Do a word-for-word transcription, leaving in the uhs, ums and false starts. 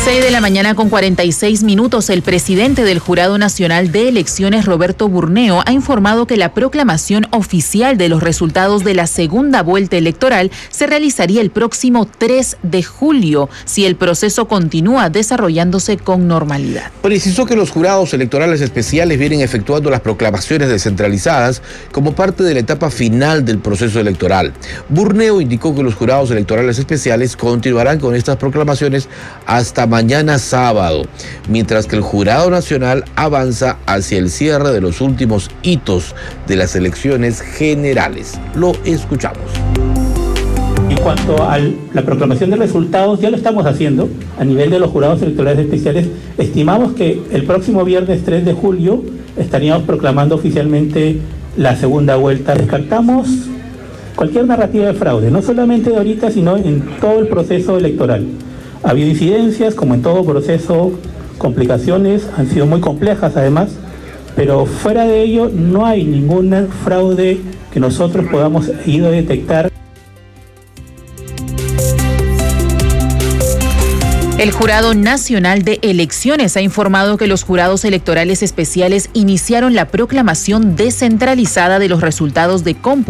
seis de la mañana con cuarenta y seis minutos, el presidente del Jurado Nacional de Elecciones, Roberto Burneo, ha informado que la proclamación oficial de los resultados de la segunda vuelta electoral se realizaría el próximo tres de julio, si el proceso continúa desarrollándose con normalidad. Precisó que los jurados electorales especiales vienen efectuando las proclamaciones descentralizadas como parte de la etapa final del proceso electoral. Burneo indicó que los jurados electorales especiales continuarán con estas proclamaciones hasta mañana sábado, mientras que el Jurado Nacional avanza hacia el cierre de los últimos hitos de las elecciones generales. Lo escuchamos. En cuanto a la proclamación de resultados, ya lo estamos haciendo a nivel de los jurados electorales especiales. Estimamos que el próximo viernes tres de julio estaríamos proclamando oficialmente la segunda vuelta. Descartamos cualquier narrativa de fraude, no solamente de ahorita, sino en todo el proceso electoral. Ha habido incidencias, como en todo proceso, complicaciones, han sido muy complejas además, pero fuera de ello no hay ningún fraude que nosotros podamos ir a detectar. El Jurado Nacional de Elecciones ha informado que los jurados electorales especiales iniciaron la proclamación descentralizada de los resultados de cómputo